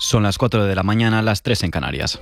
Son las 4 de la mañana, las 3 en Canarias.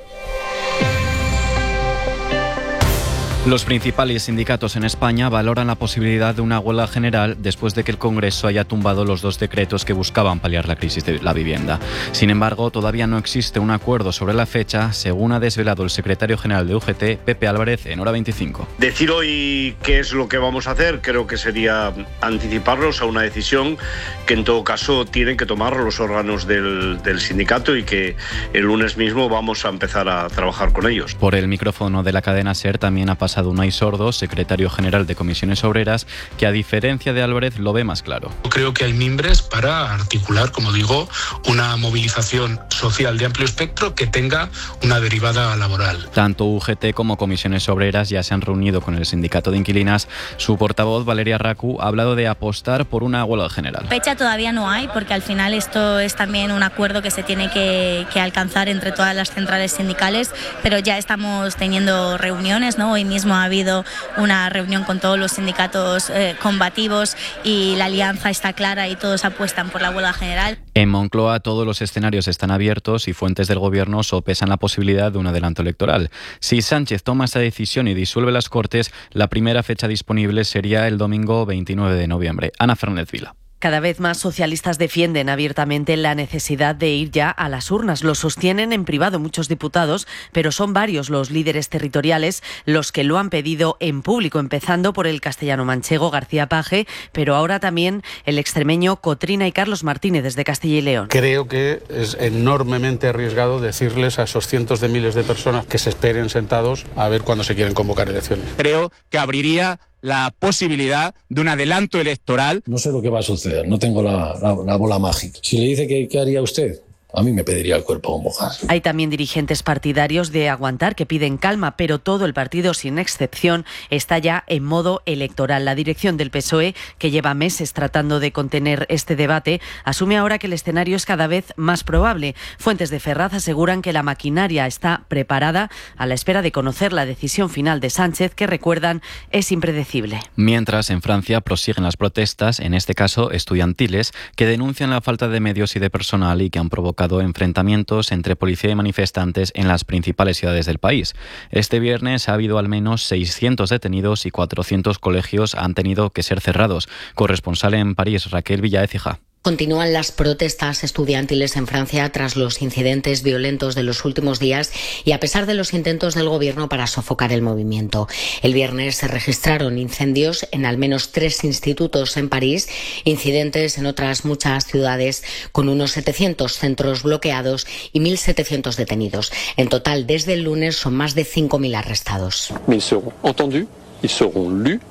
Los principales sindicatos en España valoran la posibilidad de una huelga general después de que el Congreso haya tumbado los 2 decretos que buscaban paliar la crisis de la vivienda. Sin embargo, todavía no existe un acuerdo sobre la fecha, según ha desvelado el secretario general de UGT, Pepe Álvarez, en Hora 25. Decir hoy qué es lo que vamos a hacer creo que sería anticiparnos a una decisión que en todo caso tienen que tomar los órganos del sindicato y que el lunes mismo vamos a empezar a trabajar con ellos. Por el micrófono de la cadena SER también ha pasado Unai Sordo, secretario general de Comisiones Obreras, que a diferencia de Álvarez lo ve más claro. Creo que hay mimbres para articular, como digo, una movilización social de amplio espectro que tenga una derivada laboral. Tanto UGT como Comisiones Obreras ya se han reunido con el sindicato de inquilinas. Su portavoz, Valeria Racu, ha hablado de apostar por una huelga general. Fecha todavía no hay, porque al final esto es también un acuerdo que se tiene que alcanzar entre todas las centrales sindicales, pero ya estamos teniendo reuniones, ¿no? Hoy mismo ha habido una reunión con todos los sindicatos combativos y la alianza está clara y todos apuestan por la huelga general. En Moncloa todos los escenarios están abiertos y fuentes del gobierno sopesan la posibilidad de un adelanto electoral. Si Sánchez toma esa decisión y disuelve las Cortes, la primera fecha disponible sería el domingo 29 de noviembre. Ana Fernández Vila. Cada vez más socialistas defienden abiertamente la necesidad de ir ya a las urnas. Lo sostienen en privado muchos diputados, pero son varios los líderes territoriales los que lo han pedido en público, empezando por el castellano-manchego García Page, pero ahora también el extremeño Cotrina y Carlos Martínez desde Castilla y León. Creo que es enormemente arriesgado decirles a esos cientos de miles de personas que se esperen sentados a ver cuándo se quieren convocar elecciones. Creo que abriría la posibilidad de un adelanto electoral. No sé lo que va a suceder, no tengo la bola mágica. Si le dice que ¿qué haría usted? A mí me pediría el cuerpo con mojar. Hay también dirigentes partidarios de Aguantar que piden calma, pero todo el partido, sin excepción, está ya en modo electoral. La dirección del PSOE, que lleva meses tratando de contener este debate, asume ahora que el escenario es cada vez más probable. Fuentes de Ferraz aseguran que la maquinaria está preparada a la espera de conocer la decisión final de Sánchez, que, recuerdan, es impredecible. Mientras, en Francia prosiguen las protestas, en este caso estudiantiles, que denuncian la falta de medios y de personal y que han provocado enfrentamientos entre policía y manifestantes en las principales ciudades del país. Este viernes ha habido al menos 600 detenidos y 400 colegios han tenido que ser cerrados. Corresponsal en París, Raquel Villaécija. Continúan las protestas estudiantiles en Francia tras los incidentes violentos de los últimos días y a pesar de los intentos del gobierno para sofocar el movimiento. El viernes se registraron incendios en al menos 3 institutos en París, incidentes en otras muchas ciudades, con unos 700 centros bloqueados y 1.700 detenidos. En total, desde el lunes son más de 5.000 arrestados. Ils seront entendus, ils seront lus.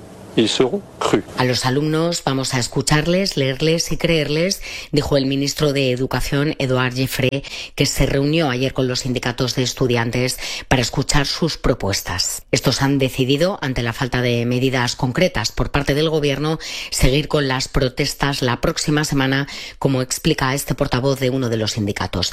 A los alumnos vamos a escucharles, leerles y creerles, dijo el ministro de Educación, Édouard Geoffrey, que se reunió ayer con los sindicatos de estudiantes para escuchar sus propuestas. Estos han decidido, ante la falta de medidas concretas por parte del gobierno, seguir con las protestas la próxima semana, como explica este portavoz de uno de los sindicatos.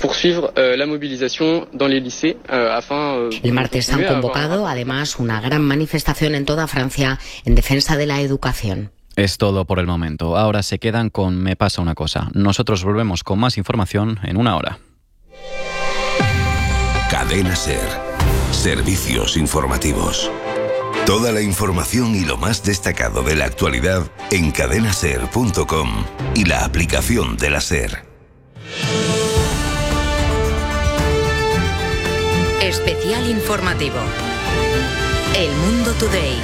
El martes han convocado, además, una gran manifestación en toda Francia en defensa de la educación. Es todo por el momento. Ahora se quedan con Me pasa una cosa. Nosotros volvemos con más información en una hora. Cadena SER. Servicios informativos. Toda la información y lo más destacado de la actualidad en cadenaser.com y la aplicación de la SER. Especial informativo. El Mundo Today.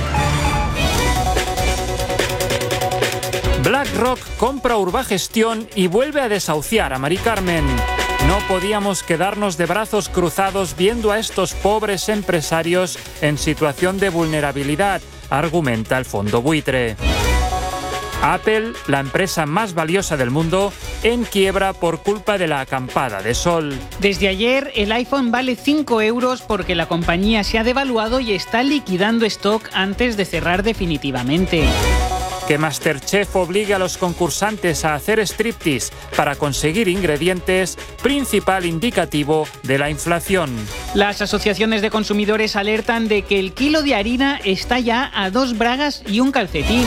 BlackRock compra Urbagestión y vuelve a desahuciar a Mari Carmen. No podíamos quedarnos de brazos cruzados viendo a estos pobres empresarios en situación de vulnerabilidad, argumenta el fondo buitre. Apple, la empresa más valiosa del mundo, en quiebra por culpa de la acampada de sol. Desde ayer el iPhone vale 5 euros porque la compañía se ha devaluado y está liquidando stock antes de cerrar definitivamente. Que MasterChef obligue a los concursantes a hacer striptease para conseguir ingredientes, principal indicativo de la inflación. Las asociaciones de consumidores alertan de que el kilo de harina está ya a 2 bragas y un calcetín.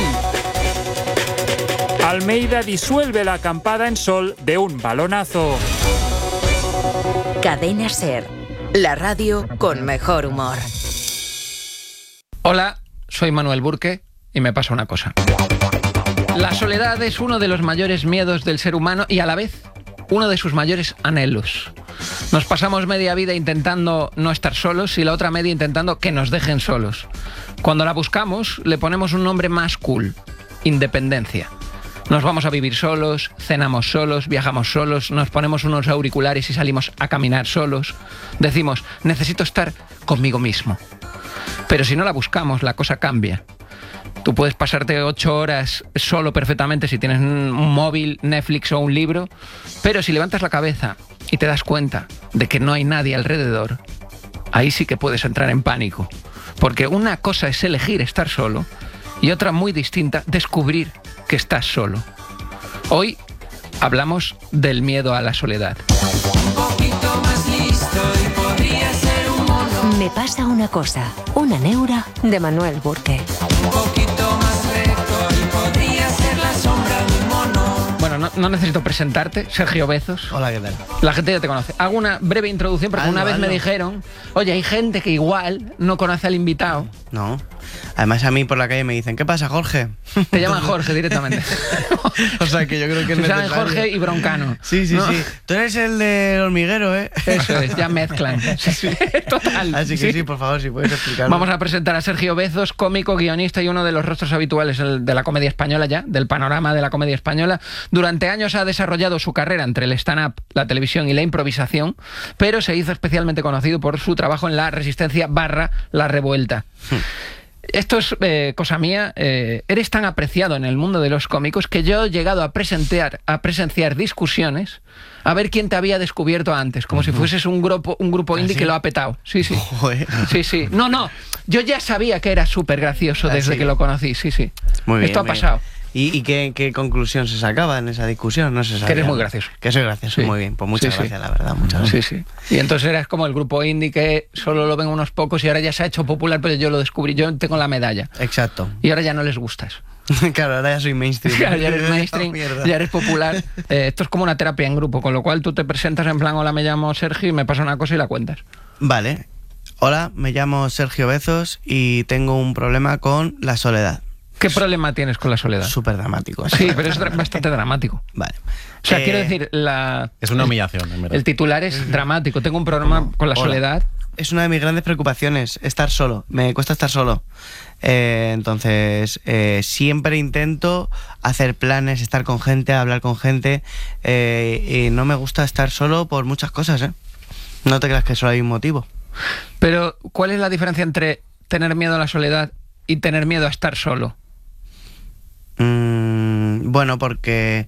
Almeida disuelve la acampada en sol de un balonazo. Cadena SER, la radio con mejor humor. Hola, soy Manuel Burke y me pasa una cosa. La soledad es uno de los mayores miedos del ser humano y a la vez uno de sus mayores anhelos. Nos pasamos media vida intentando no estar solos y la otra media intentando que nos dejen solos. Cuando la buscamos, le ponemos un nombre más cool: independencia. Nos vamos a vivir solos, cenamos solos, viajamos solos, nos ponemos unos auriculares y salimos a caminar solos. Decimos, necesito estar conmigo mismo. Pero si no la buscamos, la cosa cambia. Tú puedes pasarte 8 horas solo perfectamente si tienes un móvil, Netflix o un libro, pero si levantas la cabeza y te das cuenta de que no hay nadie alrededor, ahí sí que puedes entrar en pánico. Porque una cosa es elegir estar solo y otra muy distinta, descubrir que estás solo. Hoy hablamos del miedo a la soledad. Un poquito más listo y podría ser un mono. Me pasa una cosa, una neura de Manuel Burke. Un poquito más recto y podría ser la sombra de un mono. Bueno, no necesito presentarte, Sergio Bezos. Hola, ¿qué tal? La gente ya te conoce. Hago una breve introducción porque una vez me dijeron, oye, hay gente que igual no conoce al invitado. No. Además a mí por la calle me dicen, ¿qué pasa, Jorge? Te llaman Jorge directamente. O sea que yo creo que es necesario. Se llaman Jorge y Broncano. Sí, sí, ¿no? Sí. Tú eres el del hormiguero, ¿eh? Eso es, ya mezclan. Sí. Total. Así que sí, por favor, si puedes explicarlo. Vamos a presentar a Sergio Bezos, cómico, guionista y uno de los rostros habituales de la comedia española ya, del panorama de la comedia española. Durante años ha desarrollado su carrera entre el stand-up, la televisión y la improvisación, pero se hizo especialmente conocido por su trabajo en La Resistencia / La Revuelta. Esto es cosa mía. Eres tan apreciado en el mundo de los cómicos que yo he llegado a presenciar discusiones a ver quién te había descubierto antes, como si fueses un grupo indie que lo ha petado. Sí. Sí. No. Yo ya sabía que era súper gracioso desde que lo conocí. Sí. Muy bien, esto ha pasado. ¿Y qué conclusión se sacaba en esa discusión? No se sabía. Que eres muy gracioso. Que soy gracioso, muy bien. Pues muchas gracias, la verdad. Muchas gracias. Sí. Y entonces eras como el grupo indie que solo lo ven unos pocos y ahora ya se ha hecho popular, pero yo lo descubrí. Yo tengo la medalla. Exacto. Y ahora ya no les gustas. Claro, ahora ya soy mainstream. Claro, ya eres mainstream, ya eres popular. Esto es como una terapia en grupo, con lo cual tú te presentas en plan, hola, me llamo Sergio y me pasa una cosa y la cuentas. Vale. Hola, me llamo Sergio Bezos y tengo un problema con la soledad. ¿Qué problema tienes con la soledad? Súper dramático. Sí, pero es bastante dramático. Vale. O sea, quiero decir, es una humillación, en verdad. El titular es dramático. Tengo un problema con la soledad. Es una de mis grandes preocupaciones, estar solo. Me cuesta estar solo. Entonces, siempre intento hacer planes, estar con gente, hablar con gente. Y no me gusta estar solo por muchas cosas, ¿eh? No te creas que solo hay un motivo. Pero, ¿cuál es la diferencia entre tener miedo a la soledad y tener miedo a estar solo? Bueno, porque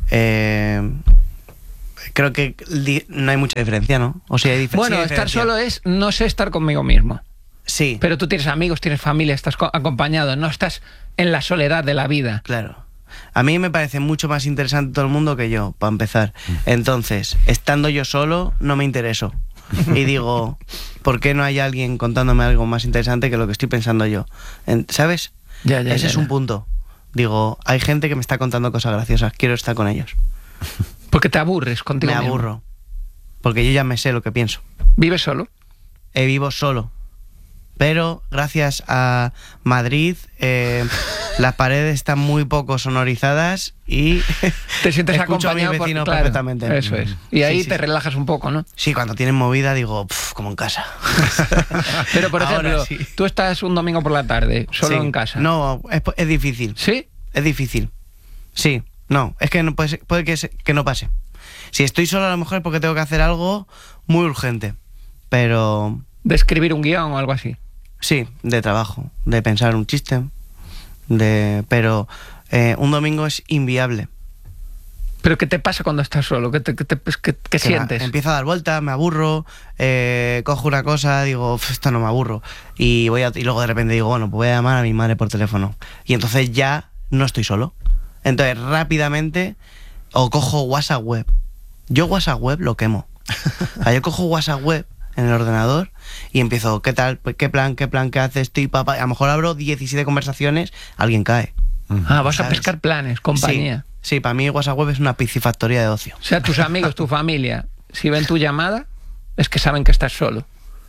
creo que no hay mucha diferencia, ¿no? O sea, hay diferencia. Bueno, estar solo es no sé estar conmigo mismo. Sí. Pero tú tienes amigos, tienes familia, estás acompañado, no estás en la soledad de la vida. Claro. A mí me parece mucho más interesante todo el mundo que yo, para empezar. Entonces, estando yo solo, no me intereso. Y digo, ¿por qué no hay alguien contándome algo más interesante que lo que estoy pensando yo? ¿Sabes? Ese es un punto. Digo, hay gente que me está contando cosas graciosas, quiero estar con ellos. Porque te aburres contigo mismo. Me aburro. Porque yo ya me sé lo que pienso. ¿Vives solo? Vivo solo. Pero gracias a Madrid, las paredes están muy poco sonorizadas y te sientes escucho acompañado a mi vecino claro, perfectamente. Eso es. Y ahí te relajas un poco, ¿no? Sí, cuando tienen movida digo, como en casa. Pero por ejemplo, tú estás un domingo por la tarde, solo en casa. No, es difícil. ¿Sí? Es difícil. Sí, no, es que no puede que no pase. Si estoy solo a lo mejor es porque tengo que hacer algo muy urgente, pero... ¿De escribir un guión o algo así? Sí, de trabajo, de pensar un chiste, pero un domingo es inviable. ¿Pero qué te pasa cuando estás solo? ¿Qué sientes? Empiezo a dar vueltas, me aburro, cojo una cosa, digo, esto no me aburro. Y luego de repente digo, bueno, pues voy a llamar a mi madre por teléfono. Y entonces ya no estoy solo. Entonces rápidamente o cojo WhatsApp web. Yo WhatsApp web lo quemo. Yo cojo WhatsApp web en el ordenador y empiezo, ¿qué tal? ¿Qué plan? ¿Qué haces? Estoy papá. A lo mejor abro 17 conversaciones, alguien cae. Vas a pescar planes, compañía. Sí, para mí WhatsApp web es una piscifactoría de ocio. O sea, tus amigos, tu familia, si ven tu llamada, Es que saben que estás solo.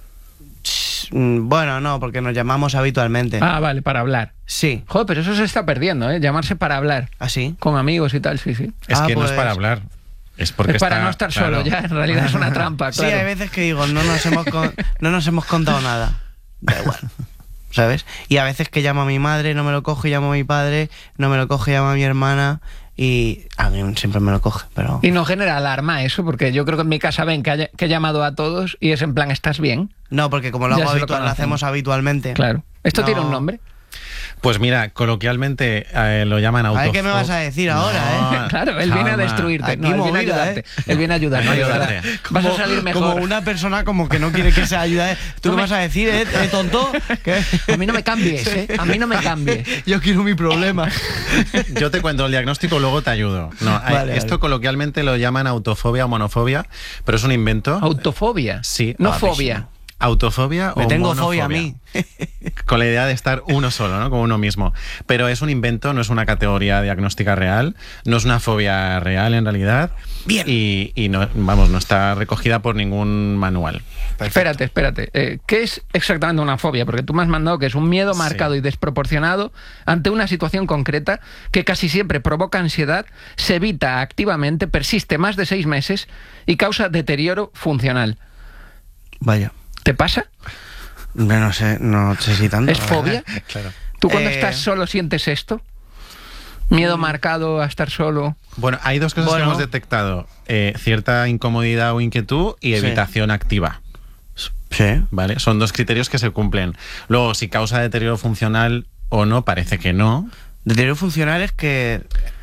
Bueno, no, porque nos llamamos habitualmente. Ah, vale, para hablar. Sí. Joder, pero eso se está perdiendo, ¿eh? Llamarse para hablar. ¿Ah, sí? Con amigos y tal, sí. Es que no es para hablar. Es porque para no estar solo, ya, en realidad es una trampa, claro. Sí, hay veces que digo, no nos hemos contado nada. Da igual, ¿sabes? Y a veces que llamo a mi madre, no me lo coge, llamo a mi padre, no me lo coge, llamo a mi hermana, y a mí siempre me lo coge, pero... Y no genera alarma eso, porque yo creo que en mi casa ven que he llamado a todos y es en plan, ¿estás bien? No, porque como lo hacemos habitualmente. Claro. ¿Esto tiene un nombre? Pues mira, coloquialmente lo llaman autofobia. ¿Qué me vas a decir ahora, Claro, él viene a destruirte. Él viene a ayudarte. Él viene a ayudarte. Vas a salir mejor. Como una persona como que no quiere que se ayude. ¿Tú qué vas a decir, tonto? ¿Qué? A mí no me cambies, A mí no me cambies. Yo quiero mi problema. Yo te cuento el diagnóstico, luego te ayudo. No, esto coloquialmente lo llaman autofobia o monofobia, pero es un invento. ¿Autofobia? Sí. No fobia. Autofobia o me tengo monofobia. Fobia a mí. Con la idea de estar uno solo, ¿no? Con uno mismo. Pero es un invento, no es una categoría diagnóstica real, no es una fobia real en realidad. Bien. Y no, vamos, no está recogida por ningún manual. Perfecto. Espérate. ¿Qué es exactamente una fobia? Porque tú me has mandado que es un miedo marcado y desproporcionado ante una situación concreta que casi siempre provoca ansiedad, se evita activamente, persiste más de 6 meses y causa deterioro funcional. Vaya. ¿Te pasa? No sé si tanto. ¿Es fobia? Claro. ¿Tú cuando estás solo sientes esto? ¿Miedo marcado a estar solo? Bueno, hay dos cosas que hemos detectado. Cierta incomodidad o inquietud y evitación activa. Sí. ¿Vale? Son 2 criterios que se cumplen. Luego, si causa deterioro funcional o no, parece que no. Deterioro funcional es que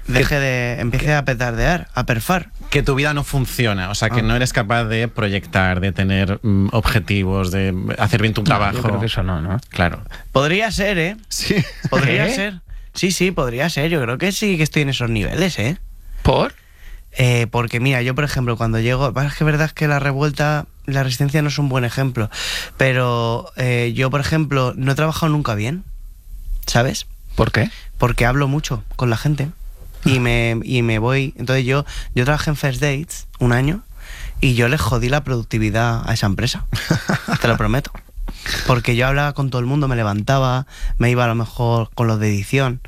empiece a petardear, a perfar. Que tu vida no funciona, o sea, que no eres capaz de proyectar, de tener objetivos, de hacer bien tu trabajo. Yo creo que eso no. Claro. Podría ser, ¿eh? Sí. Podría ser. Sí, podría ser. Yo creo que sí que estoy en esos niveles, ¿eh? ¿Por? Porque mira, yo por ejemplo, cuando llego... Es que verdad es que la revuelta, la resistencia no es un buen ejemplo, pero yo por ejemplo no he trabajado nunca bien, ¿sabes? ¿Por qué? Porque hablo mucho con la gente. Y me voy. Entonces yo trabajé en First Dates 1 año y yo le jodí la productividad a esa empresa. Te lo prometo. Porque yo hablaba con todo el mundo, me levantaba, me iba a lo mejor con los de edición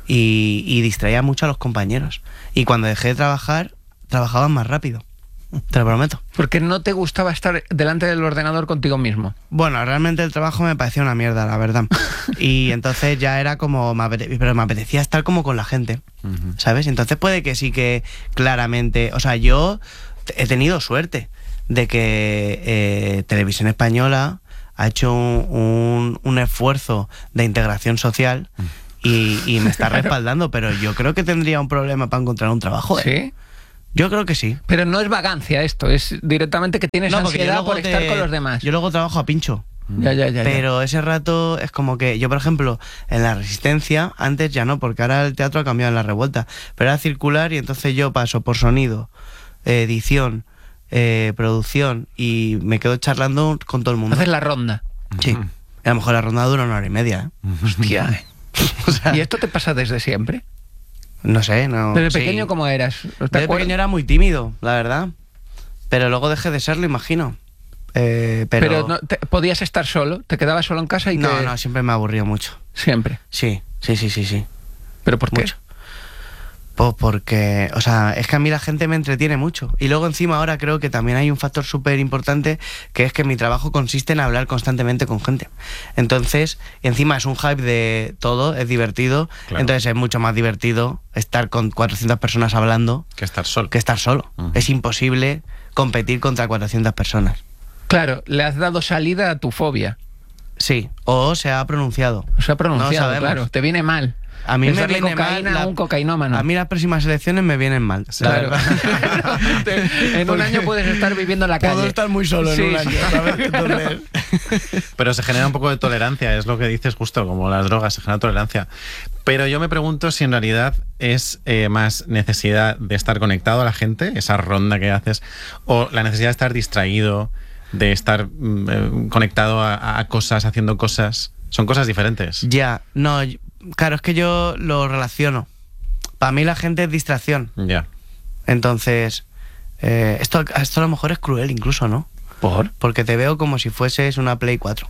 y distraía mucho a los compañeros. Y cuando dejé de trabajar, trabajaban más rápido. Te lo prometo. Porque no te gustaba estar delante del ordenador contigo mismo. Bueno, realmente el trabajo me parecía una mierda, la verdad. Y entonces ya era como... Pero me apetecía estar como con la gente, ¿sabes? Entonces puede que sí que claramente... O sea, yo he tenido suerte de que Televisión Española ha hecho un esfuerzo de integración social y me está respaldando, pero yo creo que tendría un problema para encontrar un trabajo, ¿eh? ¿Sí? Yo creo que sí. Pero no es vagancia esto, es directamente que tienes ansiedad por estar con los demás. Yo luego trabajo a pincho. Ya. Pero ese rato es como que yo, por ejemplo, en la Resistencia, antes ya no, porque ahora el teatro ha cambiado en la Revuelta, pero era circular y entonces yo paso por sonido, edición, producción y me quedo charlando con todo el mundo. ¿Haces la ronda? Sí. Y a lo mejor la ronda dura 1 hora y media. Hostia. O sea, ¿y esto te pasa desde siempre? No sé, no. ¿Desde pequeño cómo eras? Desde pequeño era muy tímido, la verdad. Pero luego dejé de serlo, imagino. Pero no, ¿podías estar solo? ¿Te quedabas solo en casa? No, siempre me aburría mucho. ¿Siempre? Sí. ¿Pero por qué? Mucho. Pues porque, o sea, es que a mí la gente me entretiene mucho. Y luego encima ahora creo que también hay un factor súper importante, que es que mi trabajo consiste en hablar constantemente con gente. Entonces, encima es un hype de todo, es divertido. Claro. Entonces es mucho más divertido estar con 400 personas hablando que estar solo. Es imposible competir contra 400 personas. Claro, le has dado salida a tu fobia. Sí, o se ha pronunciado. No claro, te viene mal. A mí me viene cocaína mal un cocainómano. A mí las próximas elecciones me vienen mal. Claro. En un año puedes estar viviendo en la calle. Puedo estar muy solo en un año, ¿sabes? Entonces... Pero se genera un poco de tolerancia, es lo que dices justo, como las drogas, se genera tolerancia. Pero yo me pregunto si en realidad es más necesidad de estar conectado a la gente, esa ronda que haces, o la necesidad de estar distraído, de estar conectado a cosas, haciendo cosas. Son cosas diferentes. Ya, no... Claro, es que yo lo relaciono. Para mí la gente es distracción. Ya. Entonces, esto a lo mejor es cruel incluso, ¿no? ¿Por? Porque te veo como si fueses una Play 4.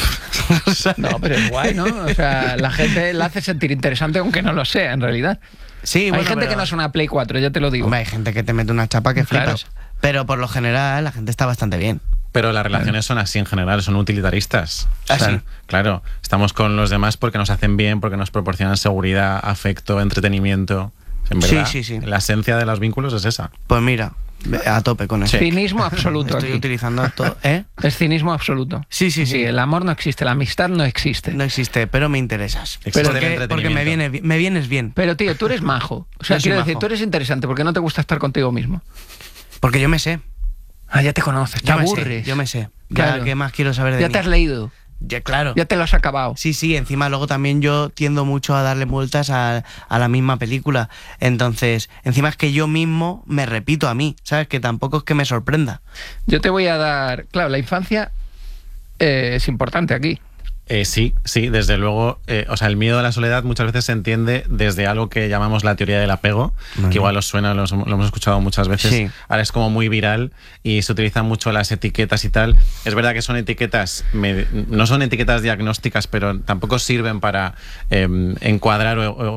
No, pero es guay, ¿no? O sea, la gente la hace sentir interesante aunque no lo sea, en realidad. Sí, hay gente que no es una Play 4, ya te lo digo. Hombre, hay gente que te mete una chapa que flipas. Pero por lo general la gente está bastante bien. Pero las relaciones son así en general, son utilitaristas. ¿Así? Claro, estamos con los demás porque nos hacen bien, porque nos proporcionan seguridad, afecto, entretenimiento. En verdad, sí. La esencia de los vínculos es esa. Pues mira, a tope con eso. Cinismo absoluto. Estoy aquí. Utilizando todo. Es cinismo absoluto. Sí. El amor no existe, la amistad no existe. No existe, pero me interesas. Porque me vienes bien. Pero tío, tú eres majo. O sea, quiero decir, tú eres interesante porque no te gusta estar contigo mismo. Porque yo me sé. Ah, ya te conoces, te aburres. Yo me sé. Claro. ¿Qué más quiero saber de mí? Ya te has leído. Ya, claro. Ya te lo has acabado. Sí, encima luego también yo tiendo mucho a darle vueltas a la misma película. Entonces, encima es que yo mismo me repito a mí, ¿sabes? Que tampoco es que me sorprenda. Yo te voy a dar... Claro, la infancia es importante aquí. Sí, desde luego. O sea, el miedo a la soledad muchas veces se entiende desde algo que llamamos la teoría del apego, que igual os suena, lo hemos escuchado muchas veces. Sí. Ahora es como muy viral y se utilizan mucho las etiquetas y tal. Es verdad que son etiquetas, no son etiquetas diagnósticas, pero tampoco sirven para encuadrar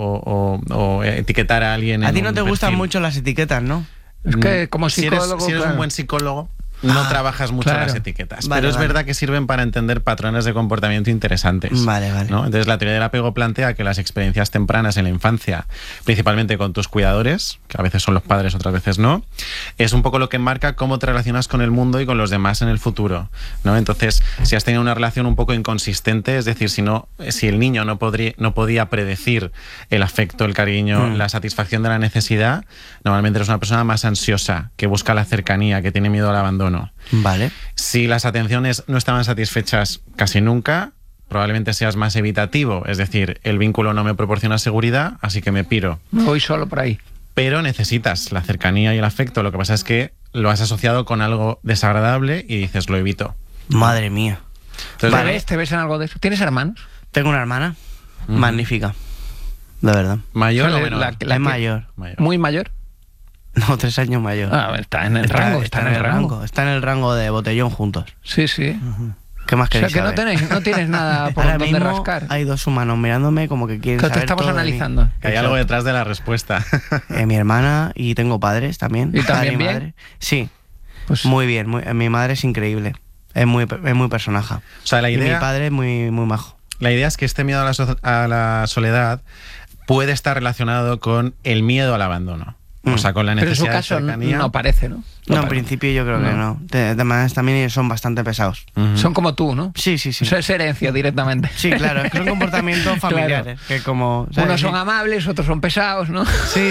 o etiquetar a alguien. A ti no te gustan mucho las etiquetas, ¿no? Es que como psicólogo... Si eres un buen psicólogo... No trabajas mucho las etiquetas, pero es verdad que sirven para entender patrones de comportamiento interesantes. Vale. ¿no? Entonces la teoría del apego plantea que las experiencias tempranas en la infancia, principalmente con tus cuidadores, que a veces son los padres, otras veces no, es un poco lo que marca cómo te relacionas con el mundo y con los demás en el futuro, ¿no? Entonces, si has tenido una relación un poco inconsistente, es decir, si el niño no podía predecir el afecto, el cariño, la satisfacción de la necesidad, normalmente eres una persona más ansiosa, que busca la cercanía, que tiene miedo al abandono. Vale. Si las atenciones no estaban satisfechas casi nunca, probablemente seas más evitativo, es decir, el vínculo no me proporciona seguridad, así que me piro. Me voy solo por ahí. Pero necesitas la cercanía y el afecto, lo que pasa es que lo has asociado con algo desagradable y dices, lo evito. Madre mía. Entonces, ¿Te ves en algo de eso? ¿Tienes hermanos? Tengo una hermana magnífica, de verdad. ¿Mayor o menor? Es mayor. ¿Muy mayor? No, 3 años mayor. Está en el rango. Está en el rango. Está en el rango de botellón juntos. Sí. ¿Qué más queréis saber? O sea, que no tienes nada por Ahora donde mismo rascar. Hay 2 humanos mirándome como que quieren saber te estamos todo analizando. Que hay algo detrás de la respuesta. Mi hermana, y tengo padres también. ¿Y también bien? Madre. Sí, pues muy bien. Mi madre es increíble. Es muy personaja. O sea, la idea, y mi padre es muy majo. La idea es que este miedo a la soledad puede estar relacionado con el miedo al abandono. O sea, con la necesidad de cercanía. Pero en su caso no parece, ¿no? No, en principio yo creo que no. De manera también son bastante pesados. Son como tú, ¿no? Sí. Eso es herencia directamente. Sí, claro, es que son comportamientos familiares. Claro. Que como, unos son amables, otros son pesados, ¿no? Sí.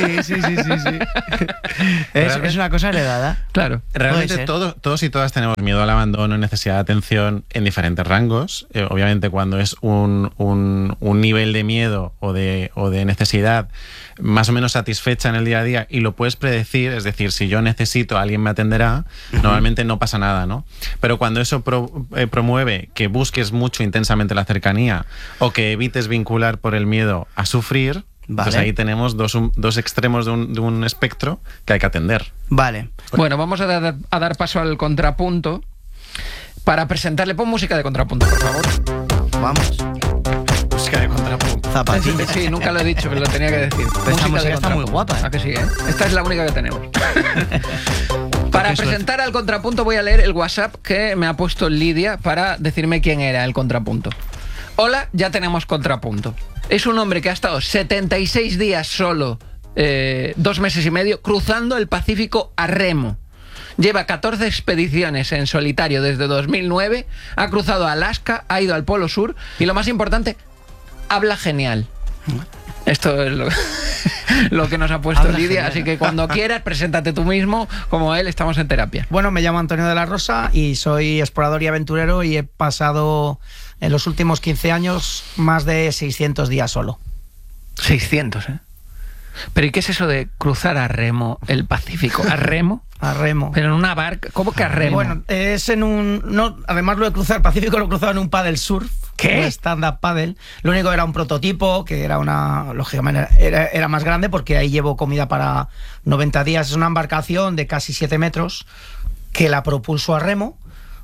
Es una cosa heredada. Claro. Realmente todos y todas tenemos miedo al abandono, necesidad de atención en diferentes rangos. Obviamente cuando es un nivel de miedo o de necesidad más o menos satisfecha en el día a día y lo puedes predecir, es decir, si yo necesito, alguien me atenderá, normalmente no pasa nada, ¿no? Pero cuando eso promueve que busques mucho intensamente la cercanía o que evites vincular por el miedo a sufrir, pues ahí tenemos dos extremos de un espectro que hay que atender. Vale. Bueno, vamos a dar paso al contrapunto para presentarle. Pon música de contrapunto, por favor. Vamos. Música de contrapunto. Zapatillas. Sí, nunca lo he dicho, pero lo tenía que decir. Esta música está muy guapa, ¿eh? ¿A que sí, eh? Esta es la única que tenemos. Para presentar al contrapunto voy a leer el WhatsApp que me ha puesto Lidia para decirme quién era el contrapunto. Hola, ya tenemos contrapunto. Es un hombre que ha estado 76 días solo, 2 meses y medio, cruzando el Pacífico a remo. Lleva 14 expediciones en solitario desde 2009, ha cruzado Alaska, ha ido al Polo Sur y lo más importante, habla genial. Esto es lo que nos ha puesto Lidia, genial. Así que cuando quieras, preséntate tú mismo, como él, estamos en terapia. Bueno, me llamo Antonio de la Rosa y soy explorador y aventurero y he pasado en los últimos 15 años más de 600 días solo. 600, ¿eh? ¿Pero y qué es eso de cruzar a remo el Pacífico? ¿A remo? A remo. ¿Pero en una barca? ¿Cómo que a remo? Bueno, es en un... No, además lo de cruzar el Pacífico lo he cruzado en un paddle surf. ¿Qué? Un stand-up paddle. Lo único era un prototipo, que era una... Lógicamente era más grande porque ahí llevo comida para 90 días. Es una embarcación de casi 7 metros que la propulso a remo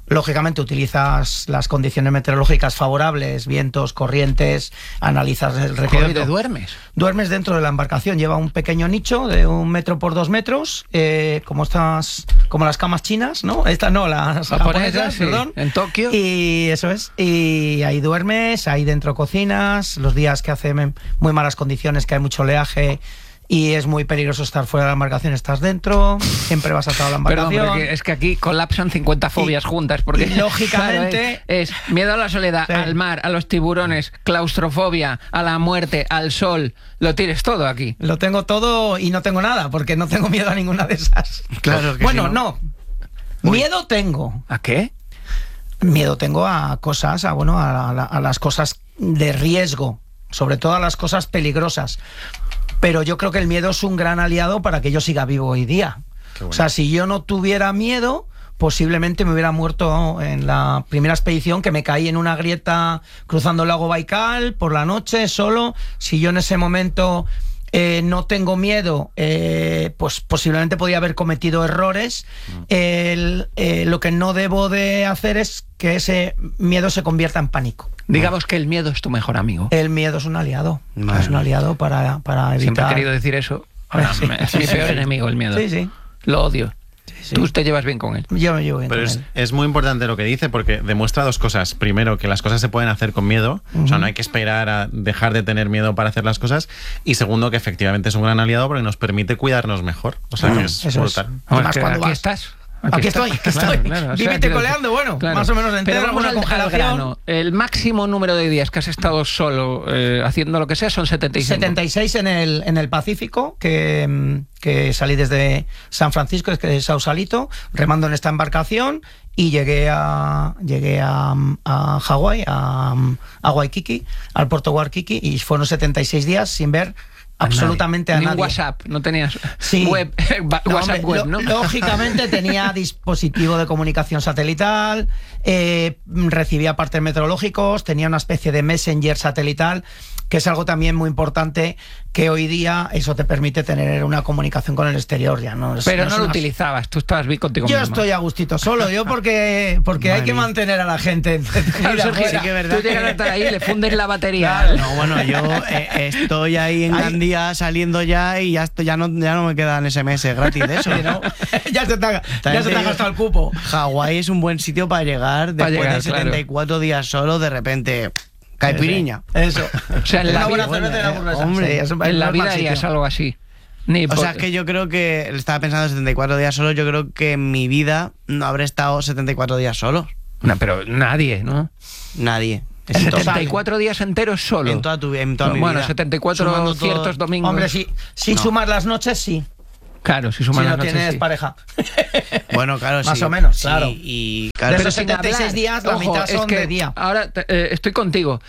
Lógicamente utilizas las condiciones meteorológicas favorables, vientos, corrientes, analizas el recorrido. ¿Dónde duermes? Duermes dentro de la embarcación, lleva un pequeño nicho de 1 metro por 2 metros, como las camas chinas, ¿no? Estas no, las japonesas, sí, perdón. en Tokio. Y eso es, y ahí duermes, ahí dentro cocinas, los días que hace muy malas condiciones, que hay mucho oleaje y es muy peligroso estar fuera de la embarcación, estás dentro, siempre vas atado a la embarcación. Perdón, pero es que aquí colapsan 50 fobias juntas, porque lógicamente claro, es miedo a la soledad, sí, al mar, a los tiburones, claustrofobia, a la muerte, al sol, lo tienes todo aquí. Lo tengo todo y no tengo nada, porque no tengo miedo a ninguna de esas. Claro que bueno, sí, ¿no? Miedo tengo. ¿A qué? Miedo tengo a cosas, a las cosas de riesgo, sobre todo a las cosas peligrosas. Pero yo creo que el miedo es un gran aliado para que yo siga vivo hoy día. Bueno. O sea, si yo no tuviera miedo, posiblemente me hubiera muerto en la primera expedición, que me caí en una grieta cruzando el lago Baikal por la noche solo. Si yo en ese momento no tengo miedo, pues posiblemente podía haber cometido errores. Lo que no debo de hacer es que ese miedo se convierta en pánico. Digamos que el miedo es tu mejor amigo. El miedo es un aliado. Es un aliado para evitar... Siempre he querido decir eso. Ahora, sí, es mi peor enemigo, el miedo. Sí. Lo odio. Sí. Tú te llevas bien con él. Yo me llevo bien Pero con él. Es muy importante lo que dice, porque demuestra dos cosas. Primero, que las cosas se pueden hacer con miedo. O sea, no hay que esperar a dejar de tener miedo para hacer las cosas. Y segundo, que efectivamente es un gran aliado porque nos permite cuidarnos mejor. O sea, que es brutal. Además, cuando aquí estás. Aquí estoy. Claro, Vívete coleando, bueno, claro. Más o menos entero. Pero vamos alguna congelación. al grano. El máximo número de días que has estado solo haciendo lo que sea son 76. 76 en el Pacífico, que salí desde San Francisco, que es Sausalito, remando en esta embarcación y llegué a Hawái, a Waikiki, al puerto Waikiki, y fueron 76 días sin ver absolutamente a nadie. Ni WhatsApp, no tenías web, WhatsApp web, ¿no? Lógicamente tenía dispositivo de comunicación satelital, recibía partes meteorológicos, tenía una especie de messenger satelital, que es algo también muy importante, que hoy día eso te permite tener una comunicación con el exterior. Ya no. Pero no lo utilizabas, tú estabas bien contigo mismo. Yo estoy a gustito solo, porque hay que mantener a la gente. Claro, sí que verdad. Tú llegas a estar ahí y le fundes la batería. Claro. No, bueno, yo estoy ahí en Gandía saliendo ya y ya no me quedan SMS gratis de eso, ¿no? ya se te ha gastado el cupo. Hawái es un buen sitio para llegar después de 74 días solo, de repente... Caipiriña. Eso. O sea, en la vida, hombre, en la vida harías algo así. O sea, es que yo creo que estaba pensando 74 días solo. Yo creo que en mi vida no habré estado 74 días solo. No, pero nadie, ¿no? Nadie. 74 días enteros solo. En toda mi vida. Bueno, 74 ciertos domingos. Hombre, si sumas las noches, sí. Claro, si sumas las noches, tienes sí. pareja. Bueno, claro, más o menos, sí, claro. Y claro, de esos 76 días, la mitad son de día. Ahora estoy contigo.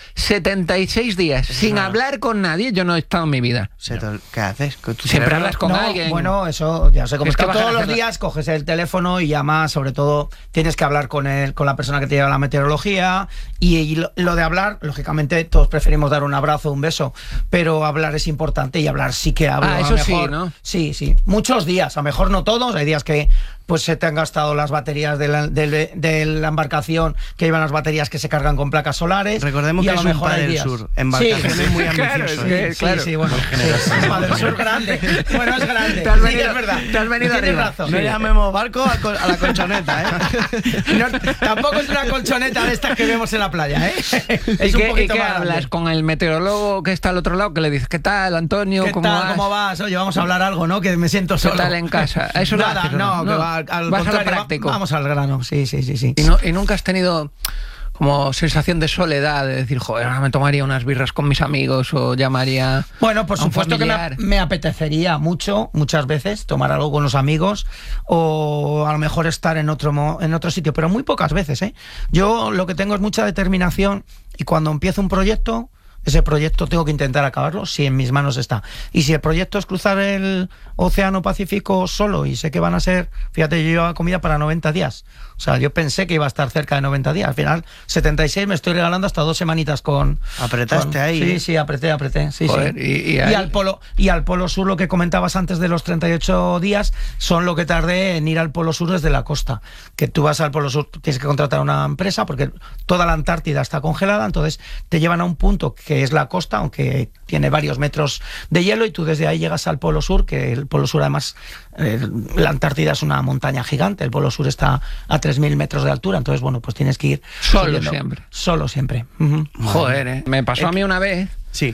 76 días sin hablar con nadie, yo no he estado en mi vida. ¿Qué haces? Siempre hablas con alguien. Bueno, eso ya sé cómo es que todos los días coges el teléfono y llamas, sobre todo tienes que hablar con la persona que te lleva la meteorología, y lo de hablar, lógicamente todos preferimos dar un abrazo, un beso, pero hablar es importante, y hablar sí que hablo. Eso sí, ¿no? Sí. Muchos días, a lo mejor no todos, hay días que pues se te han gastado las baterías de la embarcación, que llevan las baterías que se cargan con placas solares. Recordemos que es un Padre del Sur, embarcaciones muy ambiciosas. Sí, bueno. Es Padre del Sur grande. Bueno, es grande. Es verdad. Te has venido arriba. No llamemos barco a la colchoneta, ¿eh? Tampoco es una colchoneta de estas que vemos en la playa, ¿eh? Es un poquito más hablas grande. Con el meteorólogo que está al otro lado, que le dices, ¿qué tal, Antonio? ¿Cómo vas? Oye, vamos a hablar algo, ¿no? Que me siento solo. ¿Qué tal en casa? Eso nada, no, que va al vas a lo práctico. Vamos al grano, sí. ¿Y nunca has tenido como sensación de soledad, de decir, joder, ahora me tomaría unas birras con mis amigos o llamaría? Bueno, por supuesto que me apetecería muchas veces tomar algo con los amigos, o a lo mejor estar en otro sitio, pero muy pocas veces, ¿eh? Yo lo que tengo es mucha determinación, y cuando empiezo un proyecto ese proyecto tengo que intentar acabarlo si en mis manos está. Y si el proyecto es cruzar el Océano Pacífico solo y sé que van a ser, fíjate, yo llevaba comida para 90 días. O sea, yo pensé que iba a estar cerca de 90 días. Al final, 76 me estoy regalando hasta 2 semanitas con... ¿Apretaste ahí? Sí, apreté. Sí, Joder, sí. y al Polo Sur, lo que comentabas antes de los 38 días, son lo que tardé en ir al Polo Sur desde la costa. Que tú vas al Polo Sur, tienes que contratar una empresa porque toda la Antártida está congelada, entonces te llevan a un punto que es la costa, aunque tiene varios metros de hielo, y tú desde ahí llegas al Polo Sur, que el Polo Sur además, la Antártida es una montaña gigante, el Polo Sur está a 3.000 metros de altura, entonces bueno, pues tienes que ir solo siempre. Joder, me pasó a mí una vez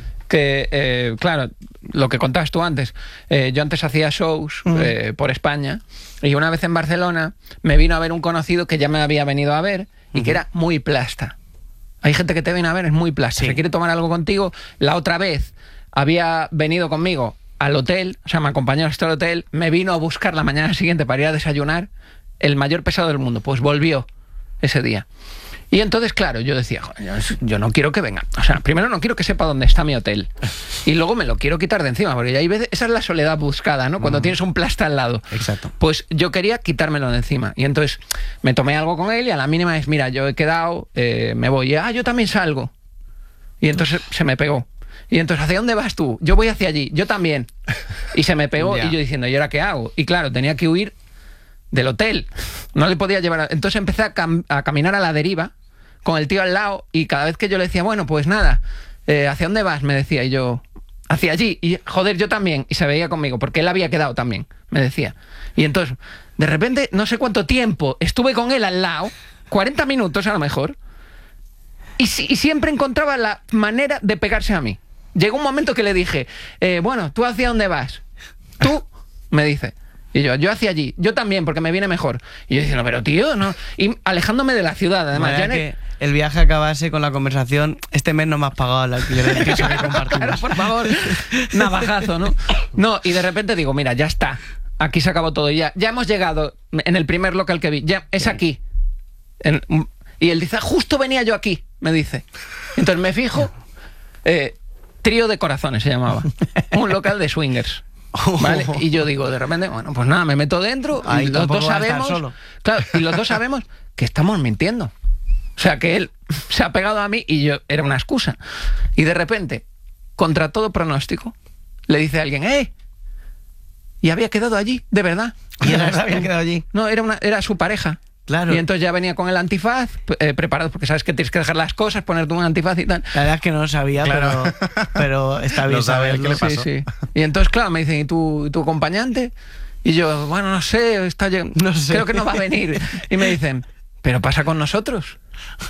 que, claro, lo que contabas tú antes, yo antes hacía shows por España, y una vez en Barcelona me vino a ver un conocido que ya me había venido a ver y que era muy plasta. Hay gente que te viene a ver, es muy plasta, se quiere tomar algo contigo. La otra vez había venido conmigo al hotel, o sea, me acompañó hasta el hotel, me vino a buscar la mañana siguiente para ir a desayunar, el mayor pesado del mundo, pues volvió ese día. Y entonces, claro, yo decía, yo no quiero que venga. O sea, primero no quiero que sepa dónde está mi hotel. Y luego me lo quiero quitar de encima, porque hay veces, esa es la soledad buscada, ¿no? Cuando tienes un plasta al lado. Exacto. Pues yo quería quitármelo de encima. Y entonces me tomé algo con él y a la mínima es, mira, yo he quedado, me voy. Y, yo también salgo. Y entonces se me pegó. Y entonces, ¿hacia dónde vas tú? Yo voy hacia allí, yo también. Y se me pegó y yo diciendo, ¿y ahora qué hago? Y claro, tenía que huir del hotel. No le podía llevar... Entonces empecé a caminar a la deriva con el tío al lado, y cada vez que yo le decía, bueno, pues nada, ¿hacia dónde vas? Me decía, y yo, hacia allí. Y joder, yo también. Y se veía conmigo, porque él había quedado también, me decía. Y entonces, de repente, no sé cuánto tiempo estuve con él al lado, 40 minutos a lo mejor, y siempre encontraba la manera de pegarse a mí. Llegó un momento que le dije, bueno, ¿tú hacia dónde vas? Tú, me dice. Y yo hacia allí, yo también, porque me viene mejor. Y yo diciendo, pero tío, no. Y alejándome de la ciudad, además. Ya que el viaje acabase con la conversación, este mes no me has pagado el alquiler del piso que compartimos. Claro, por favor, navajazo, ¿no? No, y de repente digo, mira, ya está. Aquí se acabó todo. Ya hemos llegado en el primer local que vi. Ya es aquí. Y él dice, justo venía yo aquí, me dice. Entonces me fijo, Trío de Corazones se llamaba. Un local de swingers. ¿Vale? Y yo digo, de repente, bueno, pues nada, me meto dentro y los dos sabemos, claro, y los dos sabemos que estamos mintiendo. O sea, que él se ha pegado a mí y yo era una excusa. Y de repente, contra todo pronóstico, le dice a alguien, y había quedado allí, de verdad. ¿Y había quedado allí? No, era su pareja. Claro. Y entonces ya venía con el antifaz preparado, porque sabes que tienes que dejar las cosas, ponerte un antifaz y tal. La verdad es que no lo sabía, claro. pero está bien saber qué le pasó. Sí. Y entonces, claro, me dicen, ¿y tu acompañante? Y yo, bueno, no sé, creo que no va a venir. Y me dicen, ¿pero pasa con nosotros?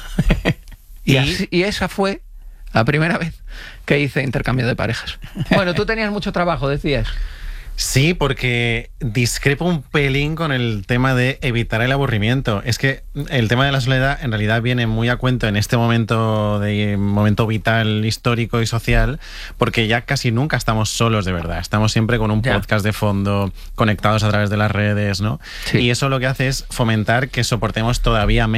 Y esa fue la primera vez que hice intercambio de parejas. Bueno, tú tenías mucho trabajo, decías. Sí, porque discrepo un pelín con el tema de evitar el aburrimiento. Es que el tema de la soledad en realidad viene muy a cuento en este momento vital, histórico y social, porque ya casi nunca estamos solos de verdad. Estamos siempre con un podcast de fondo, conectados a través de las redes, ¿no? Sí. Y eso lo que hace es fomentar que soportemos todavía menos